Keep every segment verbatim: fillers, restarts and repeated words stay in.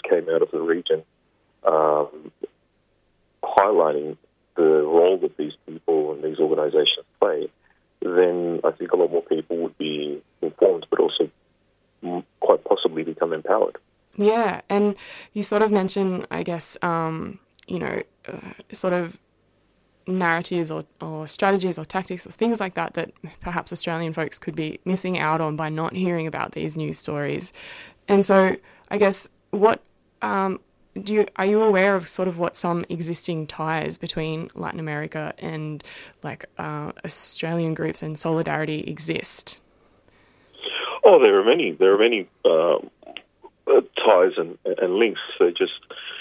came out of the region um, highlighting the role that these people and these organisations play, then I think a lot more people would be informed, but also quite possibly become empowered. Yeah, and you sort of mentioned, I guess, um, you know, uh, sort of narratives or, or strategies or tactics or things like that that perhaps Australian folks could be missing out on by not hearing about these news stories. And so I guess what um, do you are you aware of sort of what some existing ties between Latin America and like uh, Australian groups and solidarity exist? Oh, there are many. There are many uh, ties and, and links. They're just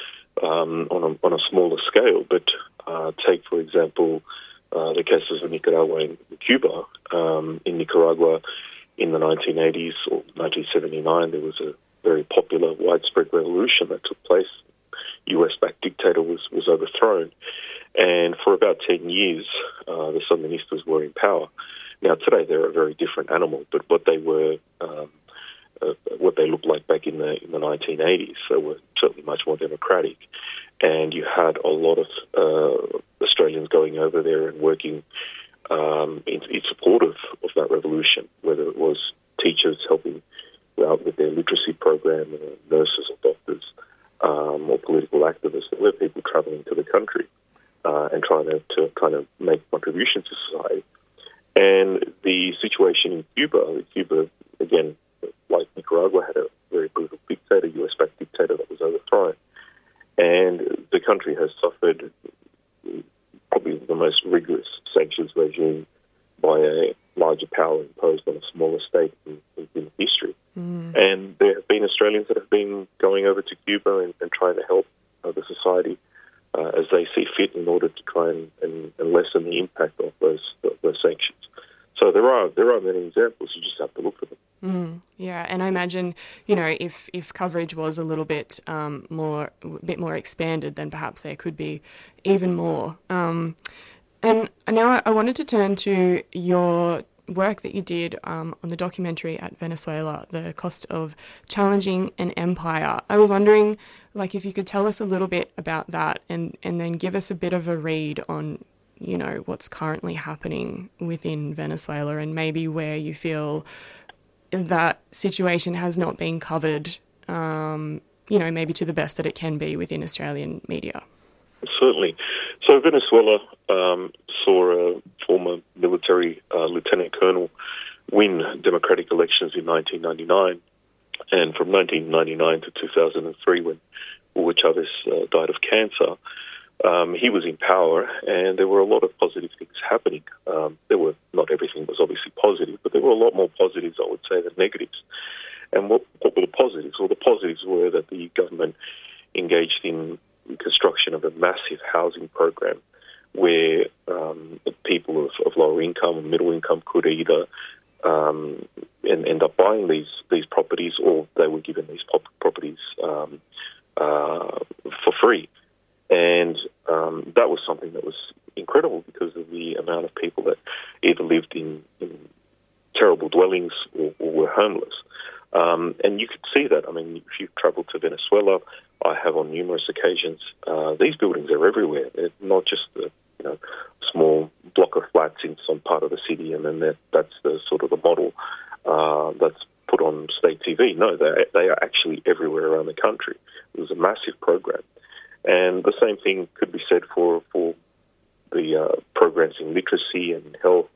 um, on a on a smaller scale. But uh, take, for example, uh, the cases of Nicaragua and Cuba. Um, in Nicaragua, in the nineteen eighties or nineteen seventy-nine, there was a very popular, widespread revolution that took place. U S-backed dictator was, was overthrown. And for about ten years, uh, the Sandinistas were in power. Now, today they're a very different animal, but what they were, um, uh, what they looked like back in the in the nineteen eighties, they were certainly much more democratic. And you had a lot of uh, Australians going over there and working um, in, in support of, of that revolution, whether it was teachers helping out with their literacy program, uh, nurses or doctors, um, or political activists. There were people travelling to the country uh, and trying to, to kind of make contributions to society. And the situation in Cuba, Cuba, again, like Nicaragua, had a very brutal dictator, U S-backed dictator that was overthrown. And the country has suffered probably the most rigorous sanctions regime by a larger power imposed on a smaller state in, in history. Mm. And there have been Australians that have been going over to Cuba and, and trying to help uh, the society uh, as they see fit in order to try and, and, and lessen the impact of those, those sanctions. So there are there are many examples. You just have to look for them. Mm, yeah, and I imagine, you know, if, if coverage was a little bit um, more a bit more expanded, then perhaps there could be even more. Um, and now I wanted to turn to your work that you did um, on the documentary at Venezuela, The Cost of Challenging an Empire. I was wondering, like, if you could tell us a little bit about that and, and then give us a bit of a read on, you know, what's currently happening within Venezuela and maybe where you feel that situation has not been covered, um, you know, maybe to the best that it can be within Australian media. Certainly. So Venezuela um, saw a former military uh, lieutenant colonel win democratic elections in nineteen ninety-nine. And from nineteen ninety-nine to two thousand three, when Hugo Chavez uh, died of cancer, Um, he was in power, and there were a lot of positive things happening. Um, there were not everything was obviously positive, but there were a lot more positives, I would say, than negatives. And what, what were the positives? Well, the positives were that the government engaged in construction of a massive housing program where um, people of, of lower income and middle income could either um, and end up buying these these properties, or they were given these pop- properties um, uh, for free. And um, that was something that was incredible because of the amount of people that either lived in, in terrible dwellings or, or were homeless. Um, and you could see that. I mean, if you've travelled to Venezuela, I have on numerous occasions, uh, these buildings are everywhere. They're not just a you know, small block of flats in some part of the city, and then that, that's the sort of the model uh, that's put on state T V. No, they they are actually everywhere around the country. It was a massive program. And the same thing could be said for, for the uh, programs in literacy and health,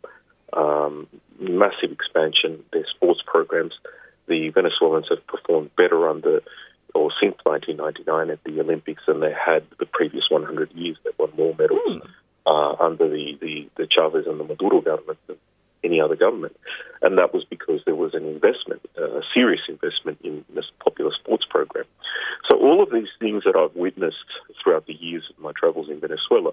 um, massive expansion, their sports programs. The Venezuelans have performed better under or since nineteen ninety-nine at the Olympics than they had the previous one hundred years. They won more medals mm. uh, under the, the, the Chavez and the Maduro government than any other government. And that was because there was an investment, uh, a serious investment in this popular sports program. So all of these things that I've witnessed throughout the years of my travels in Venezuela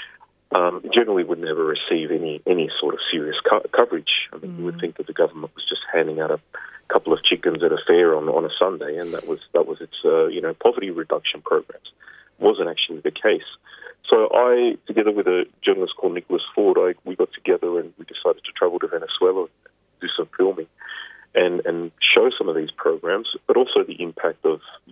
um, generally would never receive any, any sort of serious co- coverage. I mean, mm. you would think that the government was just handing out a couple of chickens at a fair on, on a Sunday, and that was that was its uh, you know poverty reduction programs. It wasn't actually the case. So I, together with a journalist called Nicholas Ford, I, we got together and we decided to travel to Venezuela, do some filming, and, and show some of these programs, but also the impact of